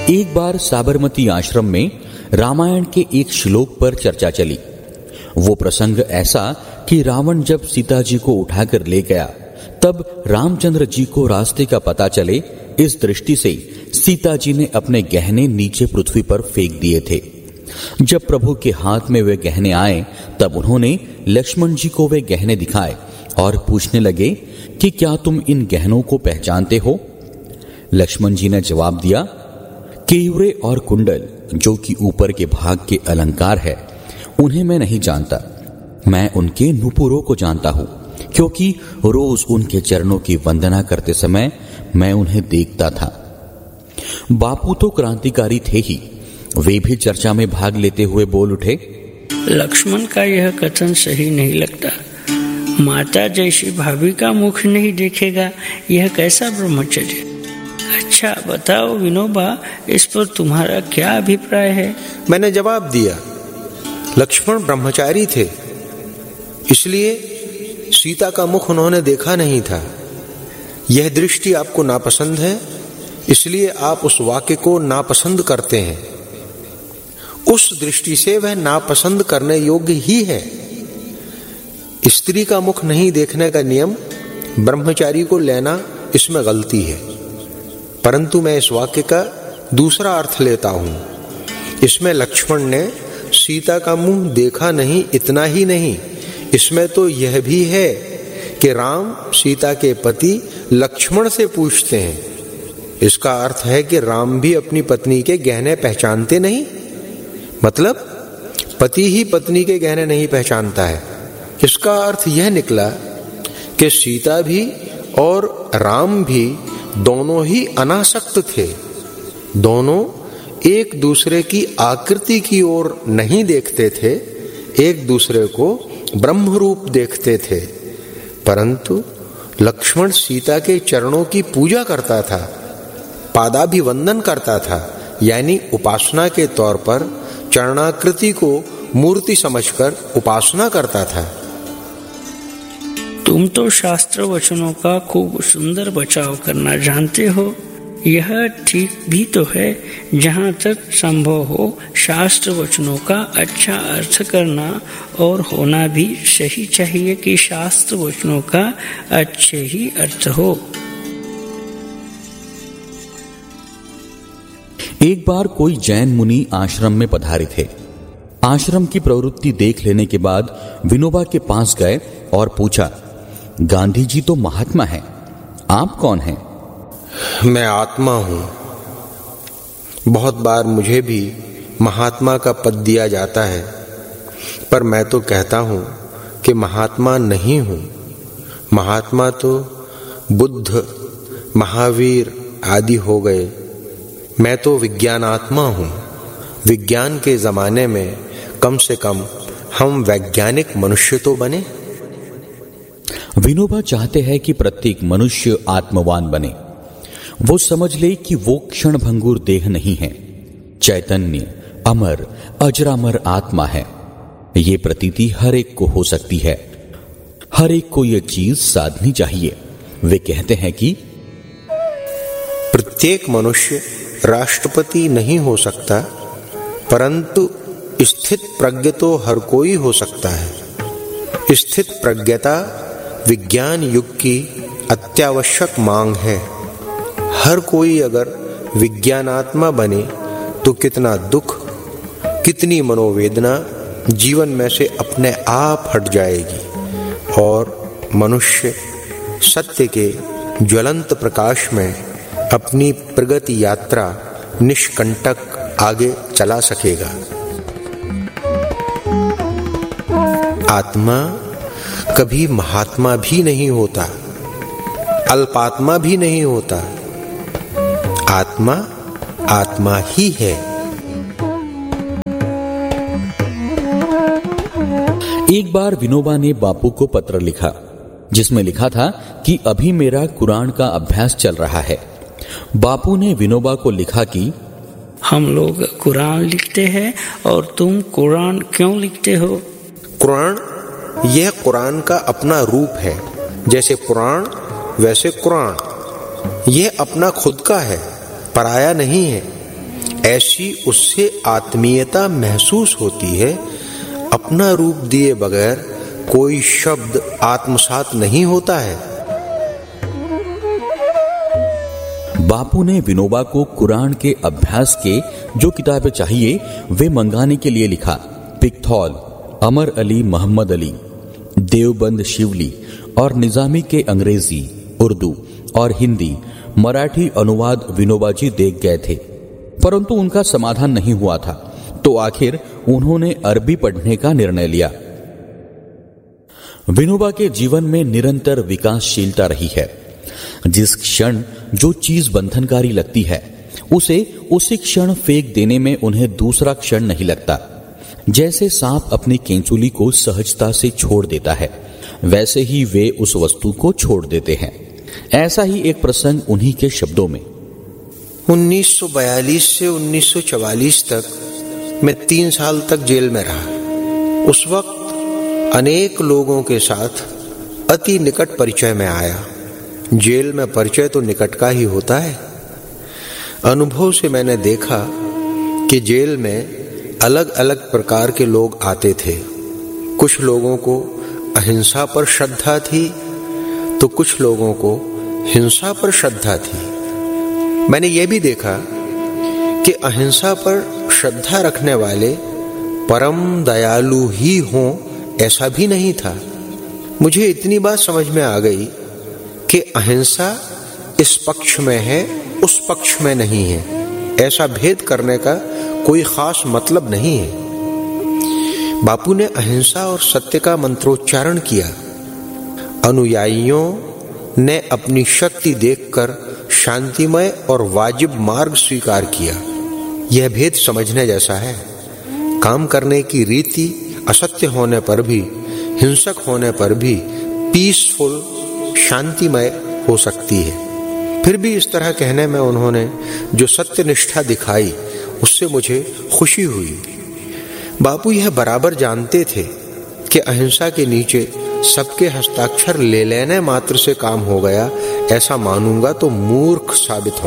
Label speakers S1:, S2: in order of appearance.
S1: एक बार साबरमती आश्रम में रामायण के एक श्लोक पर चर्चा चली। वो प्रसंग ऐसा कि रावण जब सीता जी को उठाकर ले गया तब रामचंद्र जी को रास्ते का पता चले, इस दृष्टि से सीता जी ने अपने गहने नीचे पृथ्वी पर फेंक दिए थे। जब प्रभु के हाथ में वे गहने आए तब उन्होंने लक्ष्मण जी को वे गहने दिखाए और पूछने लगे कि क्या तुम इन गहनों को पहचानते हो? लक्ष्मण जी ने जवाब दिया, केयूरे और कुंडल जो कि ऊपर के भाग के अलंकार है, उन्हें मैं नहीं जानता। मैं उनके नुपुरों को जानता हूं, क्योंकि रोज उनके चरणों की वंदना करते समय मैं उन्हें देखता था। बापू तो क्रांतिकारी थे ही, वे भी चर्चा में भाग लेते हुए बोल उठे,
S2: लक्ष्मण का यह कथन सही नहीं लगता। माता जैसी भाभी का मुख नहीं देखेगा, यह कैसा ब्रह्मचर्य? अच्छा बताओ विनोबा, इस पर तुम्हारा क्या अभिप्राय है?
S3: मैंने जवाब दिया, लक्ष्मण ब्रह्मचारी थे, इसलिए सीता का मुख उन्होंने देखा नहीं था। यह दृष्टि आपको नापसंद है, इसलिए आप उस वाक्य को नापसंद करते हैं। उस दृष्टि से वह नापसंद करने योग्य ही है। स्त्री का मुख नहीं देखने का नियम ब्रह्मचारी को लेना, इसमें गलती है। परंतु मैं इस वाक्य का दूसरा अर्थ लेता हूं। इसमें लक्ष्मण ने सीता का मुंह देखा नहीं, इतना ही नहीं, इसमें तो यह भी है कि राम सीता के पति लक्ष्मण से पूछते हैं। इसका अर्थ है कि राम भी अपनी पत्नी के गहने पहचानते नहीं, मतलब पति ही पत्नी के गहने नहीं पहचानता है। इसका अर्थ यह निकला कि सीता भी और राम भी दोनों ही अनासक्त थे। दोनों एक दूसरे की आकृति की ओर नहीं देखते थे, एक दूसरे को ब्रह्म रूप देखते थे। परंतु लक्ष्मण सीता के चरणों की पूजा करता था, पादाभिवंदन करता था, यानी उपासना के तौर पर चरणाकृति को मूर्ति समझकर उपासना करता था।
S2: तुम तो शास्त्र वचनों का खूब सुंदर बचाव करना जानते हो। यह ठीक भी तो है, जहाँ तक संभव हो शास्त्र वचनों का अच्छा अर्थ करना, और होना भी सही चाहिए कि शास्त्र वचनों का अच्छे ही अर्थ हो।
S1: एक बार कोई जैन मुनि आश्रम में पधारे थे। आश्रम की प्रवृत्ति देख लेने के बाद विनोबा के पास गए और पूछा, गांधी जी तो महात्मा हैं, आप कौन हैं?
S3: मैं आत्मा हूं। बहुत बार मुझे भी महात्मा का पद दिया जाता है, पर मैं तो कहता हूं कि महात्मा नहीं हूं। महात्मा तो बुद्ध, महावीर आदि हो गए। मैं तो विज्ञानात्मा हूं। विज्ञान के जमाने में कम से कम हम वैज्ञानिक मनुष्य तो बने।
S1: विनोबा चाहते हैं कि प्रत्येक मनुष्य आत्मवान बने। वो समझ ले कि वो क्षण भंगुर देह नहीं है, चैतन्य अमर अजरामर आत्मा है। ये प्रतीति हर एक को हो सकती है, हर एक को ये चीज साधनी चाहिए। वे कहते हैं कि
S3: प्रत्येक मनुष्य राष्ट्रपति नहीं हो सकता, परंतु स्थित प्रज्ञ तो हर कोई हो सकता है। स्थित प्रज्ञता विज्ञान युग की अत्यावश्यक मांग है। हर कोई अगर विज्ञानात्मा बने तो कितना दुख, कितनी मनोवेदना जीवन में से अपने आप हट जाएगी और मनुष्य सत्य के ज्वलंत प्रकाश में अपनी प्रगति यात्रा निष्कंटक आगे चला सकेगा। आत्मा कभी महात्मा भी नहीं होता, अल्पात्मा भी नहीं होता। आत्मा आत्मा ही है।
S1: एक बार विनोबा ने बापू को पत्र लिखा, जिसमें लिखा था कि अभी मेरा कुरान का अभ्यास चल रहा है। बापू ने विनोबा को लिखा कि
S2: हम लोग कुरान लिखते हैं और तुम कुरान क्यों लिखते हो?
S3: कुरान यह कुरान का अपना रूप है। जैसे पुराण वैसे कुरान। यह अपना खुद का है, पराया नहीं है। ऐसी उससे आत्मीयता महसूस होती है। अपना रूप दिए बगैर कोई शब्द आत्मसात नहीं होता है।
S1: बापू ने विनोबा को कुरान के अभ्यास के जो किताबें चाहिए वे मंगाने के लिए लिखा। पिक्थौल, अमर अली मोहम्मद अली, देवबंद शिवली और निजामी के अंग्रेजी, उर्दू और हिंदी, मराठी अनुवाद विनोबा जी देख गए थे, परंतु उनका समाधान नहीं हुआ था। तो आखिर उन्होंने अरबी पढ़ने का निर्णय लिया। विनोबा के जीवन में निरंतर विकासशीलता रही है। जिस क्षण जो चीज बंधनकारी लगती है उसे उसी क्षण फेंक देने में उन्हें दूसरा क्षण नहीं लगता। जैसे सांप अपनी केंचुली को सहजता से छोड़ देता है, वैसे ही वे उस वस्तु को छोड़ देते हैं। ऐसा ही एक प्रसंग उन्हीं के शब्दों में।
S3: 1942 से 1944 तक मैं 3 साल तक जेल में रहा। उस वक्त अनेक लोगों के साथ अति निकट परिचय में आया। जेल में परिचय तो निकट का ही होता है। अनुभव से मैंने देखा कि जेल में अलग अलग प्रकार के लोग आते थे। कुछ लोगों को अहिंसा पर श्रद्धा थी तो कुछ लोगों को हिंसा पर श्रद्धा थी। मैंने यह भी देखा कि अहिंसा पर श्रद्धा रखने वाले परम दयालु ही हों ऐसा भी नहीं था। मुझे इतनी बात समझ में आ गई कि अहिंसा इस पक्ष में है, उस पक्ष में नहीं है। ऐसा भेद करने का कोई खास मतलब नहीं है। बापू ने अहिंसा और सत्य का मंत्रोच्चारण किया। अनुयायियों ने अपनी शक्ति देखकर शांतिमय और वाजिब मार्ग स्वीकार किया। यह भेद समझने जैसा है। काम करने की रीति असत्य होने पर भी, हिंसक होने पर भी पीसफुल, शांतिमय हो सकती है। फिर भी इस तरह कहने में उन्होंने जो सत्यनिष्ठा दिखाई उससे मुझे खुशी हुई। बापू यह बराबर जानते थे कि अहिंसा के नीचे सबके हस्ताक्षर ले लेने मात्र से काम हो गया, ऐसा मानूंगा तो मूर्ख साबित हो।